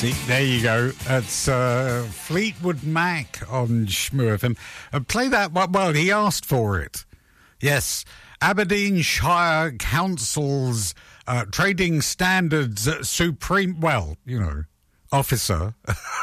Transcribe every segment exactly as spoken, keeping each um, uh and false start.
music. There you go. It's uh, Fleetwood Mac on Shmoo F M. Uh, play that one. Well, he asked for it. Yes. Aberdeenshire Council's uh, Trading Standards Supreme, well, you know, officer.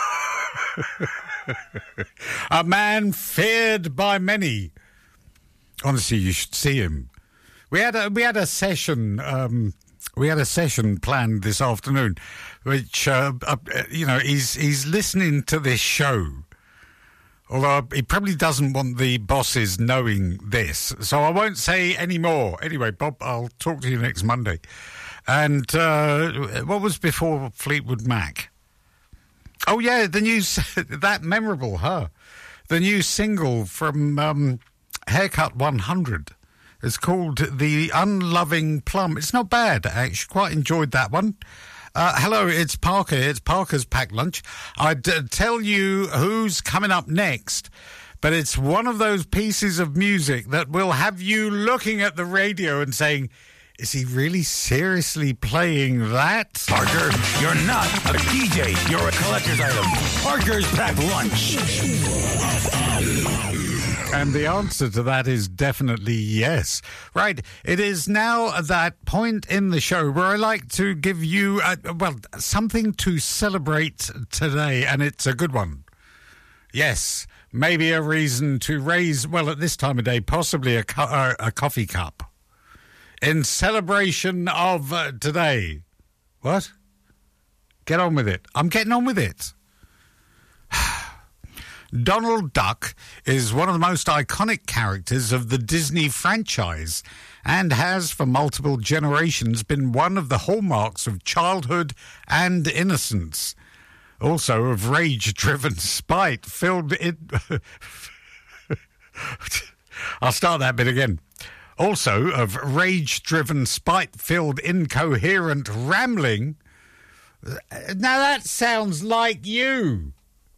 A man feared by many. Honestly, you should see him. We had a, we had a session... Um, We had a session planned this afternoon, which, uh, uh, you know, he's he's listening to this show. Although he probably doesn't want the bosses knowing this. So I won't say any more. Anyway, Bob, I'll talk to you next Monday. And uh, what was before Fleetwood Mac? Oh, yeah, the new, that memorable, huh? The new single from um, Haircut one hundred. It's called The Unloving Plum. It's not bad, actually. Quite enjoyed that one. Uh, hello, it's Parker. It's Parker's Packed Lunch. I'd uh, tell you who's coming up next, but it's one of those pieces of music that will have you looking at the radio and saying, is he really seriously playing that? Parker, you're not a D J. You're a collector's item. Parker's Packed Lunch. And the answer to that is definitely yes. Right, it is now that point in the show where I like to give you, uh, well, something to celebrate today, and it's a good one. Yes, maybe a reason to raise, well, at this time of day, possibly a, co- uh, a coffee cup. In celebration of uh, today. What? Get on with it. I'm getting on with it. Donald Duck is one of the most iconic characters of the Disney franchise and has, for multiple generations, been one of the hallmarks of childhood and innocence. Also of rage-driven spite filled in... I'll start that bit again. Also of rage-driven spite-filled incoherent rambling. Now that sounds like you.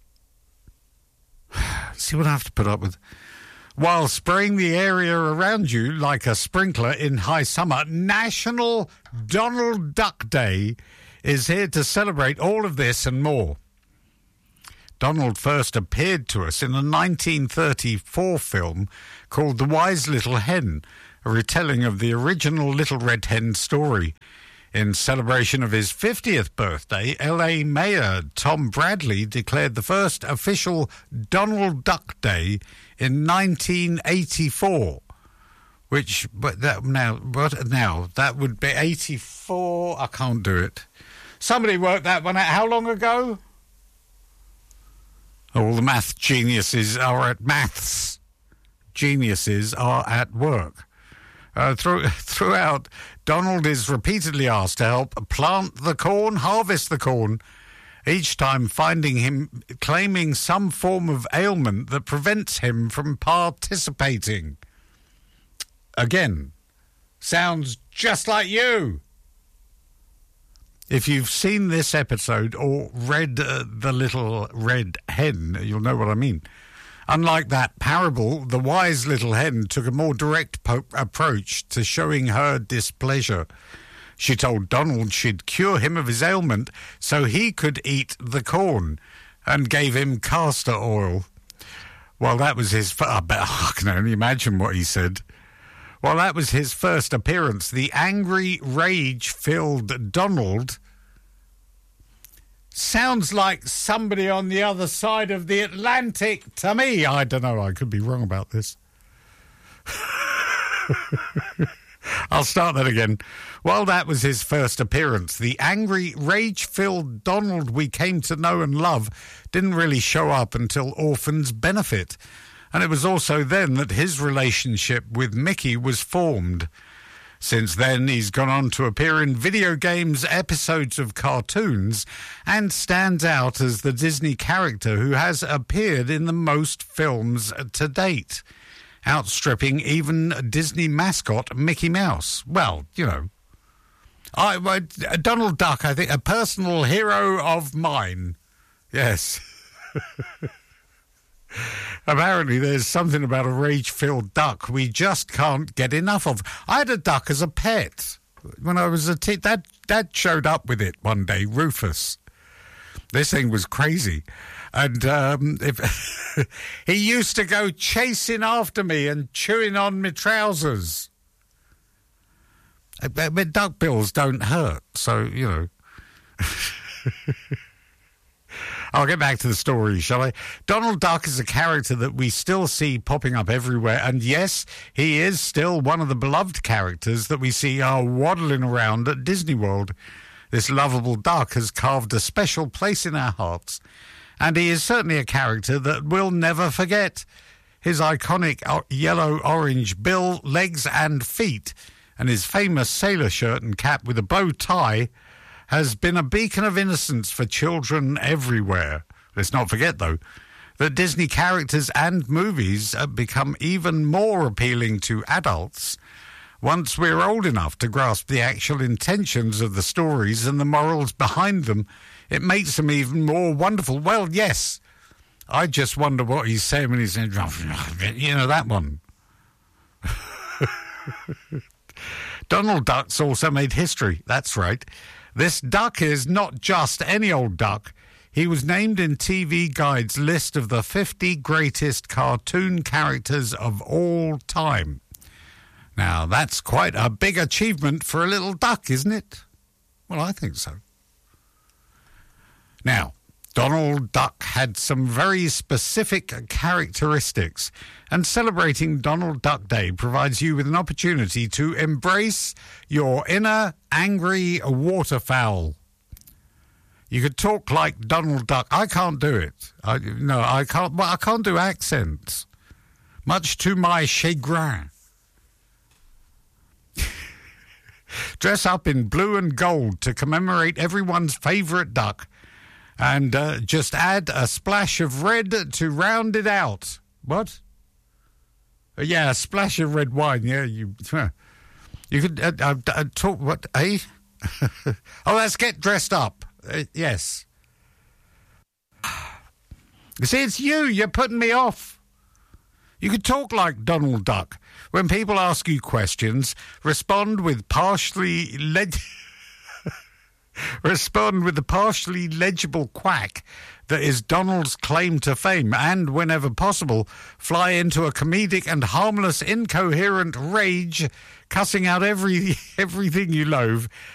See what I have to put up with. While spraying the area around you like a sprinkler in high summer, National Donald Duck Day is here to celebrate all of this and more. Donald first appeared to us in a nineteen thirty-four film called The Wise Little Hen, a retelling of the original Little Red Hen story. In celebration of his fiftieth birthday, L A Mayor Tom Bradley declared the first official Donald Duck Day in nineteen eighty-four. Which, but that now, what now? That would be eighty-four. I can't do it. Somebody worked that one out. How long ago? All the math geniuses are at maths. Geniuses are at work. Uh, through, throughout, Donald is repeatedly asked to help plant the corn, harvest the corn, each time finding him claiming some form of ailment that prevents him from participating. Again, sounds just like you. If you've seen this episode or read uh, The Little Red Hen, you'll know what I mean. Unlike that parable, the wise little hen took a more direct po- approach to showing her displeasure. She told Donald she'd cure him of his ailment so he could eat the corn, and gave him castor oil. Well, that was his... F- I, bet, I can only imagine what he said. Well, that was his first appearance. The angry, rage-filled Donald... sounds like somebody on the other side of the Atlantic to me. I don't know. I could be wrong about this. I'll start that again. Well, that was his first appearance. The angry, rage-filled Donald we came to know and love didn't really show up until Orphan's Benefit. And it was also then that his relationship with Mickey was formed. Since then, he's gone on to appear in video games, episodes of cartoons, and stands out as the Disney character who has appeared in the most films to date, outstripping even Disney mascot Mickey Mouse. Well, you know, I, I Donald Duck, I think, a personal hero of mine. Yes. Apparently there's something about a rage-filled duck we just can't get enough of. I had a duck as a pet when I was a kid. That, that showed up with it one day, Rufus. This thing was crazy. And um, if he used to go chasing after me and chewing on my trousers. But duckbills don't hurt, so, you know. I'll get back to the story, shall I? Donald Duck is a character that we still see popping up everywhere, and yes, he is still one of the beloved characters that we see are waddling around at Disney World. This lovable duck has carved a special place in our hearts, and he is certainly a character that we'll never forget. His iconic yellow-orange bill, legs and feet, and his famous sailor shirt and cap with a bow tie has been a beacon of innocence for children everywhere. Let's not forget, though, that Disney characters and movies have become even more appealing to adults once we're old enough to grasp the actual intentions of the stories and the morals behind them. It makes them even more wonderful. Well, yes, I just wonder what he's saying when he said, you know, that one. Donald Duck's also made history. That's right. This duck is not just any old duck. He was named in T V Guide's list of the fifty greatest cartoon characters of all time. Now, that's quite a big achievement for a little duck, isn't it? Well, I think so. Now, Donald Duck had some very specific characteristics, and celebrating Donald Duck Day provides you with an opportunity to embrace your inner angry waterfowl. You could talk like Donald Duck. I can't do it. I, no, I can't. Well, I can't do accents, much to my chagrin. Dress up in blue and gold to commemorate everyone's favourite duck. And uh, just add a splash of red to round it out. What? Uh, yeah, a splash of red wine. Yeah, you. Uh, you could uh, uh, uh, talk. What? Eh? Oh, let's get dressed up. Uh, yes. You see, it's you. You're putting me off. You could talk like Donald Duck. When people ask you questions, respond with partially leg. Respond with the partially legible quack that is Donald's claim to fame, and, whenever possible, fly into a comedic and harmless, incoherent rage, cussing out every everything you loathe,